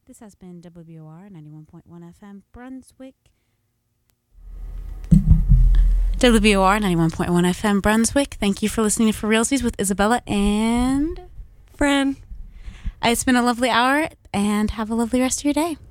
This has been WBOR 91.1 FM Brunswick. WBOR 91.1 FM Brunswick. Thank you for listening to For Realsies with Isabella and Fran. It's been a lovely hour, and have a lovely rest of your day.